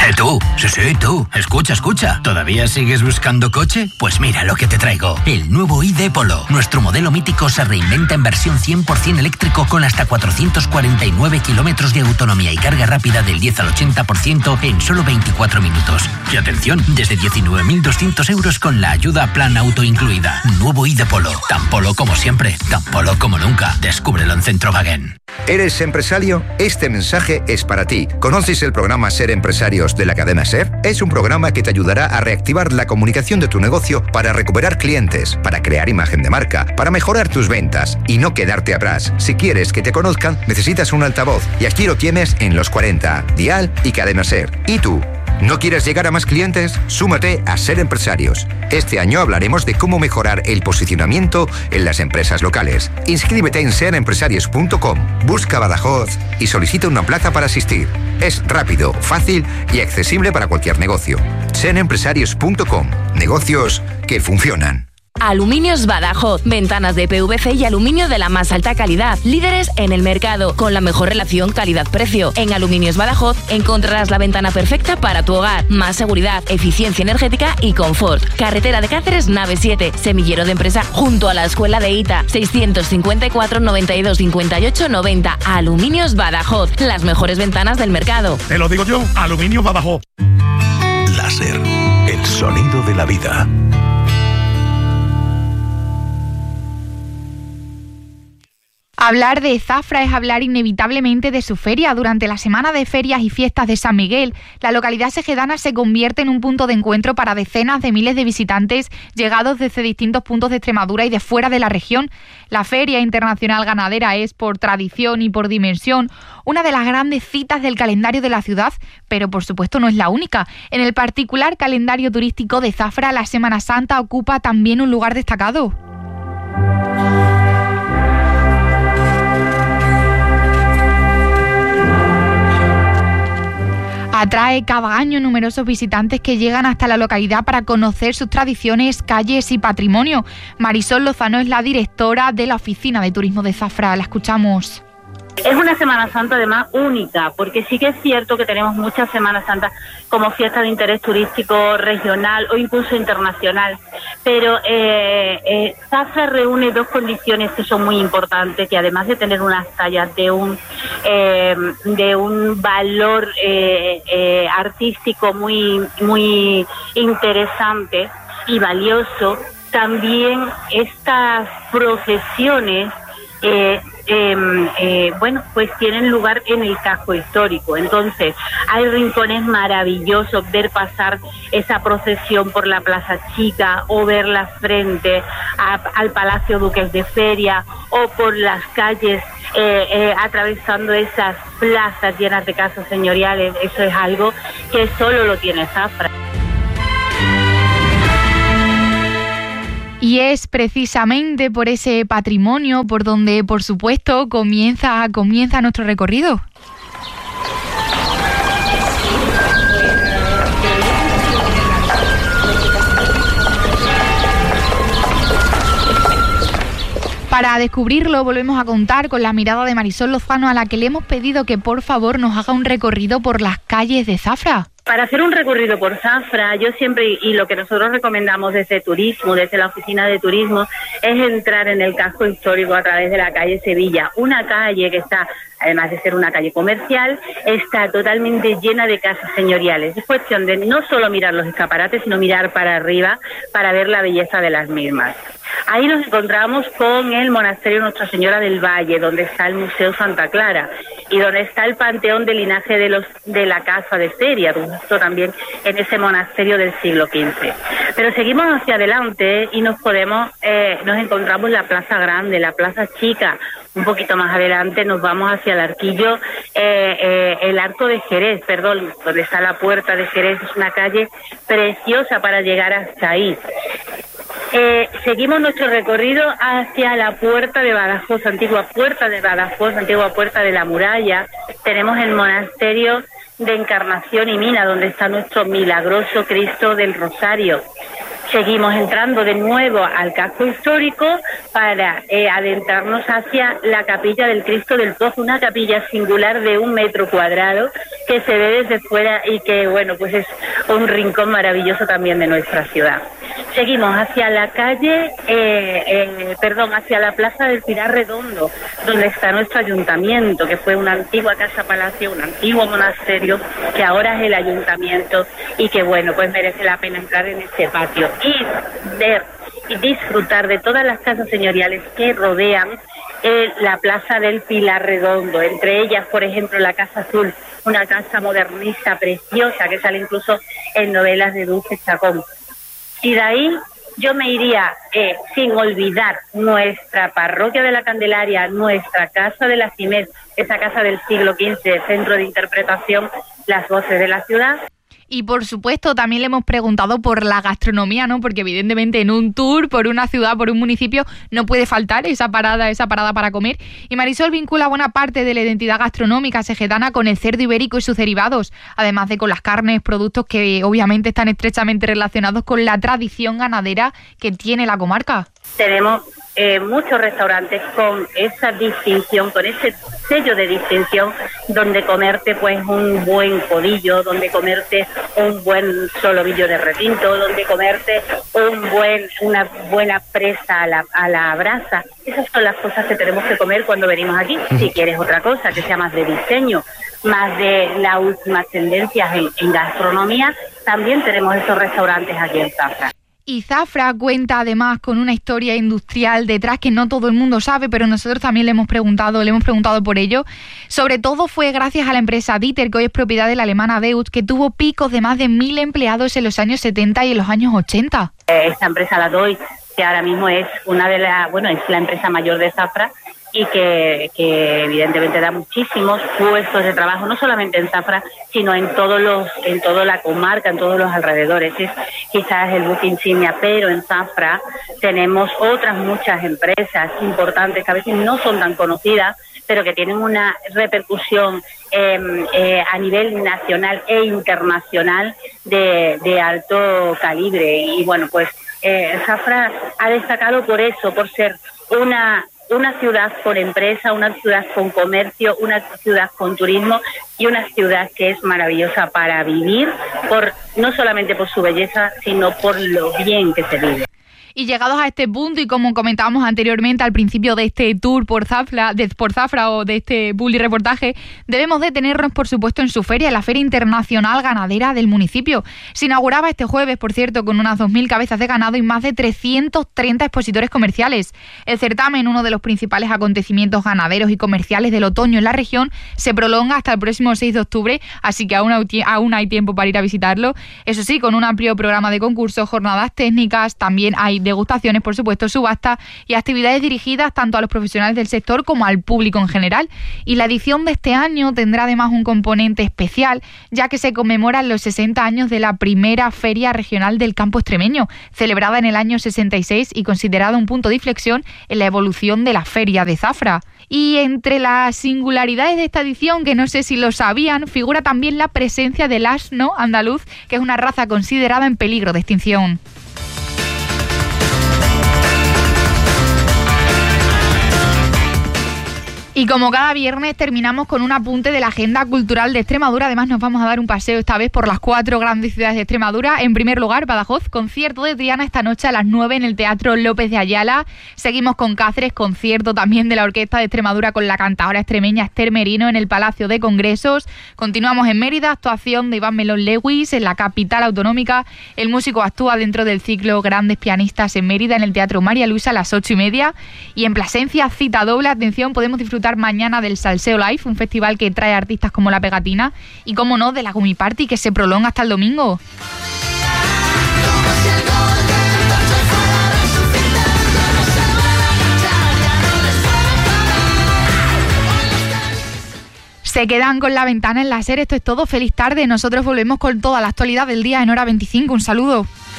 Tú, sí, tú. Escucha. ¿Todavía sigues buscando coche? Pues mira lo que te traigo. El nuevo ID Polo. Nuestro modelo mítico se reinventa en versión 100% eléctrico con hasta 449 kilómetros de autonomía y carga rápida del 10 al 80% en solo 24 minutos. Y atención, desde 19.200 euros con la ayuda Plan Auto incluida. Nuevo ID Polo. Tan polo como siempre, tan polo como nunca. Descúbrelo en Centrowagen. ¿Eres empresario? Este mensaje es para ti. ¿Conoces el programa Ser Empresarios de la cadena SER? Es un programa que te ayudará a reactivar la comunicación de tu negocio para recuperar clientes, para crear imagen de marca, para mejorar tus ventas y no quedarte atrás. Si quieres que te conozcan, necesitas un altavoz y aquí lo tienes en Los 40, Dial y Cadena SER. ¿Y tú? ¿No quieres llegar a más clientes? Súmate a Ser Empresarios. Este año hablaremos de cómo mejorar el posicionamiento en las empresas locales. Inscríbete en serempresarios.com, busca Badajoz y solicita una plaza para asistir. Es rápido, fácil y accesible para cualquier negocio. serempresarios.com, negocios que funcionan. Aluminios Badajoz, ventanas de PVC y aluminio de la más alta calidad, líderes en el mercado, con la mejor relación calidad-precio. En Aluminios Badajoz encontrarás la ventana perfecta para tu hogar, más seguridad, eficiencia energética y confort. Carretera de Cáceres, nave 7, semillero de empresa junto a la escuela de ITA, 654 92 58 90. Aluminios Badajoz, las mejores ventanas del mercado. Te lo digo yo, Aluminios Badajoz. Láser, el sonido de la vida. Hablar de Zafra es hablar inevitablemente de su feria. Durante la semana de ferias y fiestas de San Miguel, la localidad sejedana se convierte en un punto de encuentro para decenas de miles de visitantes llegados desde distintos puntos de Extremadura y de fuera de la región. La Feria Internacional Ganadera es, por tradición y por dimensión, una de las grandes citas del calendario de la ciudad, pero por supuesto no es la única. En el particular calendario turístico de Zafra, la Semana Santa ocupa también un lugar destacado. Atrae cada año numerosos visitantes que llegan hasta la localidad para conocer sus tradiciones, calles y patrimonio. Marisol Lozano es la directora de la Oficina de Turismo de Zafra. La escuchamos. Es una Semana Santa además única, porque sí que es cierto que tenemos muchas Semanas Santas como fiesta de interés turístico regional o incluso internacional, pero Zafra reúne dos condiciones que son muy importantes, que además de tener unas tallas de un valor artístico muy interesante y valioso, también estas procesiones pues tienen lugar en el casco histórico. Entonces hay rincones maravillosos, ver pasar esa procesión por la Plaza Chica o verla frente al Palacio Duques de Feria o por las calles atravesando esas plazas llenas de casas señoriales. Eso es algo que solo lo tiene Zafra. Y es precisamente por ese patrimonio por donde, por supuesto, comienza nuestro recorrido. Para descubrirlo, volvemos a contar con la mirada de Marisol Lozano, a la que le hemos pedido que por favor nos haga un recorrido por las calles de Zafra. Para hacer un recorrido por Zafra, yo siempre, y lo que nosotros recomendamos desde turismo, desde la oficina de turismo, es entrar en el casco histórico a través de la calle Sevilla, una calle que está, además de ser una calle comercial, está totalmente llena de casas señoriales. Es cuestión de no solo mirar los escaparates, sino mirar para arriba para ver la belleza de las mismas. Ahí nos encontramos con el monasterio Nuestra Señora del Valle, donde está el Museo Santa Clara y donde está el panteón del linaje de la Casa de Feria, justo también en ese monasterio del siglo XV. Pero seguimos hacia adelante y nos encontramos la Plaza Grande, la Plaza Chica. Un poquito más adelante nos vamos hacia el Arquillo, el Arco de Jerez, donde está la Puerta de Jerez. Es una calle preciosa para llegar hasta ahí. Seguimos nuestro recorrido hacia la Puerta de Badajoz, antigua Puerta de la Muralla. Tenemos el monasterio de Encarnación y Mina, donde está nuestro milagroso Cristo del Rosario. Seguimos entrando de nuevo al casco histórico para adentrarnos hacia la capilla del Cristo del Pozo, una capilla singular de 1 metro cuadrado que se ve desde fuera y que, bueno, pues es un rincón maravilloso también de nuestra ciudad. Seguimos hacia la calle, hacia la Plaza del Pilar Redondo, donde está nuestro ayuntamiento, que fue una antigua casa palacio, un antiguo monasterio, que ahora es el ayuntamiento y que, bueno, pues merece la pena entrar en este patio y ver y disfrutar de todas las casas señoriales que rodean la Plaza del Pilar Redondo, entre ellas, por ejemplo, la Casa Azul, una casa modernista preciosa que sale incluso en novelas de Dulce Chacón. Y de ahí yo me iría, sin olvidar, nuestra parroquia de la Candelaria, nuestra casa de la CIMED, esa casa del siglo XV, centro de interpretación, las voces de la ciudad. Y por supuesto también le hemos preguntado por la gastronomía, ¿no? Porque evidentemente en un tour por una ciudad, por un municipio, no puede faltar esa parada para comer. Y Marisol vincula buena parte de la identidad gastronómica segetana con el cerdo ibérico y sus derivados, además de con las carnes, productos que obviamente están estrechamente relacionados con la tradición ganadera que tiene la comarca. Tenemos muchos restaurantes con esa distinción, con ese sello de distinción, donde comerte pues un buen codillo, donde comerte un buen solovillo de retinto, donde comerte una buena presa a la brasa. Esas son las cosas que tenemos que comer cuando venimos aquí. Si quieres otra cosa que sea más de diseño, más de las últimas tendencias en gastronomía, también tenemos esos restaurantes aquí en Zafra. Y Zafra cuenta además con una historia industrial detrás que no todo el mundo sabe, pero nosotros también le hemos preguntado por ello. Sobre todo fue gracias a la empresa Dieter, que hoy es propiedad de la alemana Deutz, que tuvo picos de más de 1.000 empleados en los años 70 y en los años 80. Esta empresa, la Deutz, que ahora mismo es es la empresa mayor de Zafra, y que evidentemente da muchísimos puestos de trabajo, no solamente en Zafra, sino en toda la comarca, en todos los alrededores. Es quizás el buque insignia, pero en Zafra tenemos otras muchas empresas importantes que a veces no son tan conocidas, pero que tienen una repercusión a nivel nacional e internacional de alto calibre. Y bueno, pues Zafra ha destacado por eso, por ser una ciudad con empresa, una ciudad con comercio, una ciudad con turismo y una ciudad que es maravillosa para vivir, no solamente por su belleza, sino por lo bien que se vive. Y llegados a este punto, y como comentábamos anteriormente al principio de este tour por Zafra o de este bully reportaje, debemos detenernos, por supuesto, en su feria, la Feria Internacional Ganadera del municipio. Se inauguraba este jueves, por cierto, con unas 2.000 cabezas de ganado y más de 330 expositores comerciales. El certamen, uno de los principales acontecimientos ganaderos y comerciales del otoño en la región, se prolonga hasta el próximo 6 de octubre, así que aún hay tiempo para ir a visitarlo. Eso sí, con un amplio programa de concursos, jornadas técnicas, también hay degustaciones, por supuesto, subastas y actividades dirigidas tanto a los profesionales del sector como al público en general. Y la edición de este año tendrá además un componente especial, ya que se conmemoran los 60 años de la primera Feria Regional del Campo Extremeño, celebrada en el año 66 y considerada un punto de inflexión en la evolución de la Feria de Zafra. Y entre las singularidades de esta edición, que no sé si lo sabían, figura también la presencia del asno andaluz, que es una raza considerada en peligro de extinción. Y como cada viernes terminamos con un apunte de la agenda cultural de Extremadura. Además nos vamos a dar un paseo esta vez por las 4 grandes ciudades de Extremadura. En primer lugar, Badajoz, concierto de Triana esta noche a las 9 en el Teatro López de Ayala. Seguimos con Cáceres, concierto también de la Orquesta de Extremadura con la cantadora extremeña Esther Merino en el Palacio de Congresos. Continuamos en Mérida, actuación de Iván Melón Lewis en la capital autonómica. El músico actúa dentro del ciclo Grandes Pianistas en Mérida en el Teatro María Luisa a las 8:30. Y en Plasencia, cita doble, atención, podemos disfrutar mañana del Salseo Live, un festival que trae artistas como La Pegatina y, como no, de la Gumi Party, que se prolonga hasta el domingo. Se quedan con La Ventana en la SER. Esto es todo. Feliz tarde. Nosotros volvemos con toda la actualidad del día en hora 25. Un saludo.